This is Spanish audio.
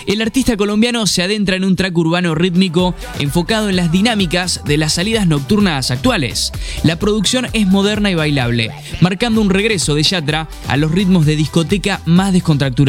El artista colombiano se adentra en un track urbano rítmico enfocado en las dinámicas de las salidas nocturnas actuales. La producción es moderna y bailable, marcando un regreso de Yatra a los ritmos de discoteca más descontracturados.